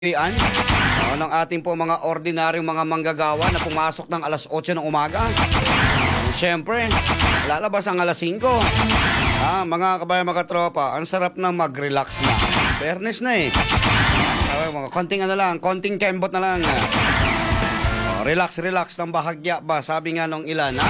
ng ating po mga ordinaryong mga manggagawa na pumasok ng alas 8 ng umaga. Siyempre, lalabas ang alas 5. Mga kabayan, mga tropa, ang sarap na mag-relax na. Fairness na eh. Konting konting kembot na lang. Relax ng bahagya ba? Sabi nga nung ilan,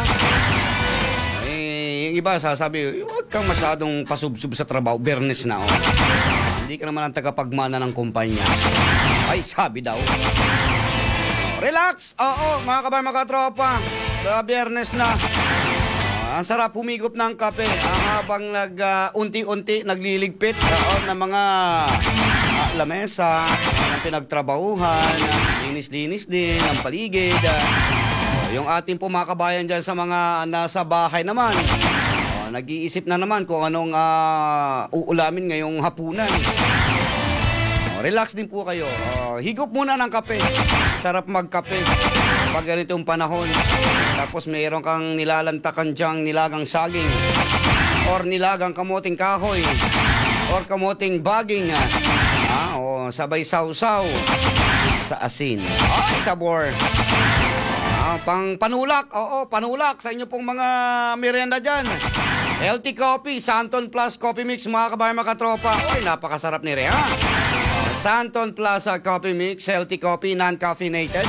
yung iba sasabi, huwag kang masyadong pasubsub sa trabaho, fairness na. Hindi ka naman ang tagapagmana ng kumpanya. Ay, sabi daw. Relax! Oo, mga kabayan, mga tropa. Biyernes na. Ang sarap humigop ng kape habang unti-unti nagliligpit ng mga lamesa, ng pinagtrabahuhan, linis-linis din, ng paligid. Yung ating po mga kabayan dyan sa mga nasa bahay naman, nag-iisip na naman kung anong uulamin ngayong hapunan. Relax din po kayo. Higop muna ng kape. Sarap magkape pag ganitong panahon. Tapos mayroon kang nilalantakan dyang nilagang saging or nilagang kamoting kahoy or kamoting baging. Sabay sausaw sa asin. Ay, sabor. Pang panulak. Panulak sa inyo pong mga merienda dyan. Healthy Coffee, Santon Plus Coffee Mix, mga kabayan, mga tropa. Ay, napakasarap ni Rea. Santon Plus Coffee Mix, healthy coffee, non-caffeinated.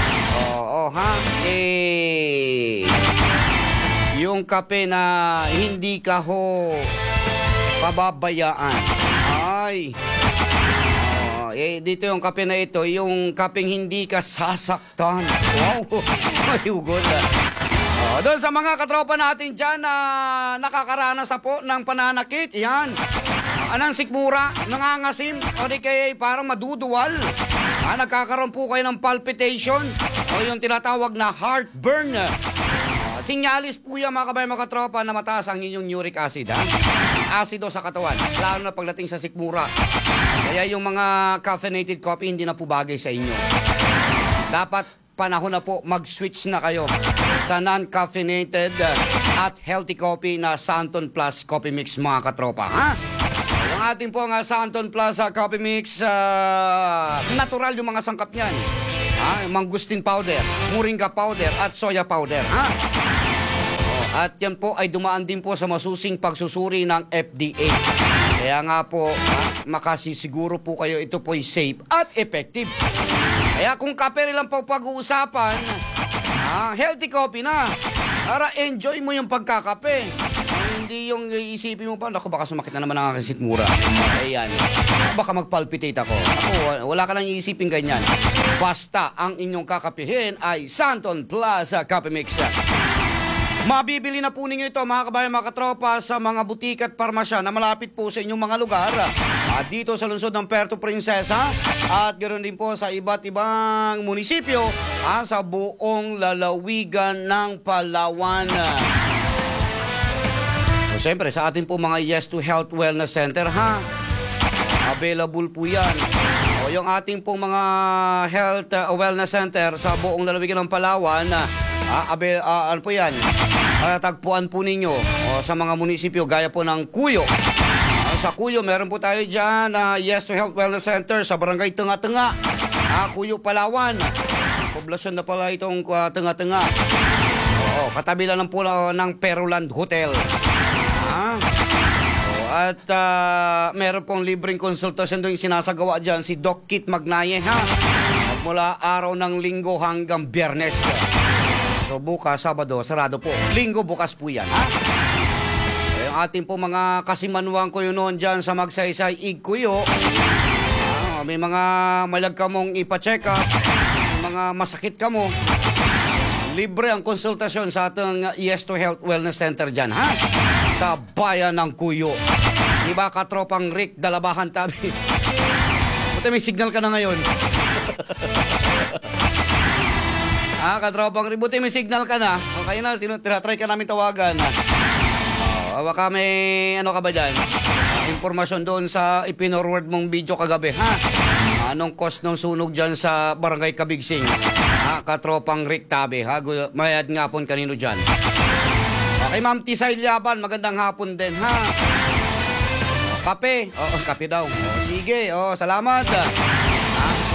Yung kape na hindi ka pababayaan. Ay. Dito yung kape na ito, yung kapeng hindi ka sasaktan. Wow. Mayugod. Doon sa mga katropa natin dyan na nakakaranas na po ng pananakit, yan. Anong sikmura, nangangasim, o di kaya parang maduduwal. Nagkakaroon po kayo ng palpitation, o yung tinatawag na heartburn. Sinyalis po yan, mga kabayan, mga katropa, na mataas ang inyong uric acid. Asido sa katawan, lalo na pagdating sa sikmura. Kaya yung mga caffeinated coffee hindi na po bagay sa inyo. Dapat panahon na po mag-switch na kayo sa non-caffeinated at healthy coffee na Santon Plus Coffee Mix, mga katropa. Yung ating po nga Santon Plus Coffee Mix, natural yung mga sangkap niyan. Mangustin powder, moringa powder at soya powder. At yan po ay dumaan din po sa masusing pagsusuri ng FDA. Kaya nga po, makasisiguro po kayo ito po ay safe at effective. Kaya kung kape lang po pag-uusapan, healthy coffee na. Para enjoy mo yung pagkakape. Hindi yung iisipin mo pa, naku, baka sumakit na naman ang aking sikmura. Ayan. Baka magpalpitate ako. Wala ka lang iisipin ganyan. Basta ang inyong kakapihin ay Santon Plus Coffee Mix. Mabibili na po ninyo ito, mga kabayan, mga katropa, sa mga butik at parmasya na malapit po sa inyong mga lugar. Dito sa lungsod ng Puerto Princesa at ganoon din po sa iba't ibang munisipyo sa buong lalawigan ng Palawan. So, siyempre, sa atin po mga Yes to Health Wellness Center, available po yan. Yung ating po mga Health Wellness Center sa buong lalawigan ng Palawan, ano po yan? Tagpuan po ninyo sa mga munisipyo gaya po ng Cuyo. Sa Cuyo, meron po tayo dyan Yes to Health Wellness Center sa Barangay Tunga-Tunga, Cuyo, Palawan. Poblasyon na pala itong Tunga-Tunga. Katabi lang po ng Peruland Hotel. At meron pong libreng konsultasyon doon sinasagawa dyan si Doc Kit Magnaye, mula araw ng Linggo hanggang Biyernes. So bukas, Sabado, sarado po. Linggo, bukas po yan, Yung ating po mga kasimanwang ko yun noon dyan sa Magsaysay, Igkuyo. May mga malag ka mong ipacheck up, mga masakit ka mo. Libre ang konsultasyon sa ating Yes to Health Wellness Center dyan, sa bayan ng Cuyo. Diba, katropang Rick Dalabahan Tabi? Buti may signal ka na ngayon. Katropang Rick, buti may signal ka na. Okay na, tinatry ka namin tawagan. Baka may ano ka ba dyan? Impormasyon doon sa ipinorward mong video kagabi, Anong cost ng sunog dyan sa Barangay Kabigsing? Katropang Rick Tabi, mayad nga po kanino dyan. Okay, Ma'am Tisay Laban, magandang hapon din, Kape. Kape daw. Sige, salamat.